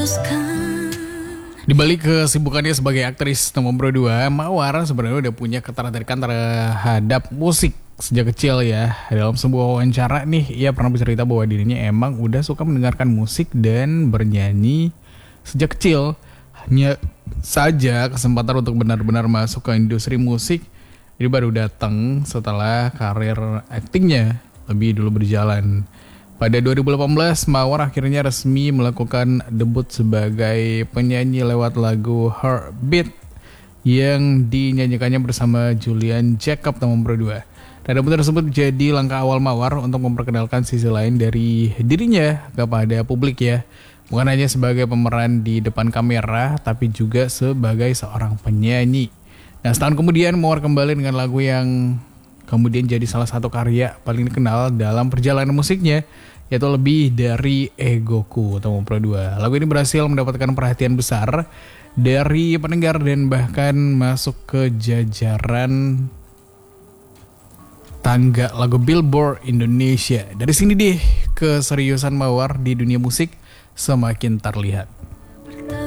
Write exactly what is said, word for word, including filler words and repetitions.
Di balik kesibukannya sebagai aktris nomor dua, Mawar sebenarnya udah punya ketertarikan terhadap musik sejak kecil ya. Dalam sebuah wawancara nih, ia pernah bercerita bahwa dirinya emang udah suka mendengarkan musik dan bernyanyi sejak kecil. Hanya saja kesempatan untuk benar-benar masuk ke industri musik ini baru datang setelah karir aktingnya lebih dulu berjalan. Pada dua ribu delapan belas, Mawar akhirnya resmi melakukan debut sebagai penyanyi lewat lagu Heartbeat yang dinyanyikannya bersama Julian Jacob nomor dua. Dan debut tersebut jadi langkah awal Mawar untuk memperkenalkan sisi lain dari dirinya kepada publik ya. Bukan hanya sebagai pemeran di depan kamera, tapi juga sebagai seorang penyanyi. Nah, setahun kemudian Mawar kembali dengan lagu yang kemudian jadi salah satu karya paling dikenal dalam perjalanan musiknya, yaitu Lebih Dari Egoku atau nomor dua. Lagu ini berhasil mendapatkan perhatian besar dari pendengar dan bahkan masuk ke jajaran tangga lagu Billboard Indonesia. Dari sini deh keseriusan Mawar di dunia musik semakin terlihat.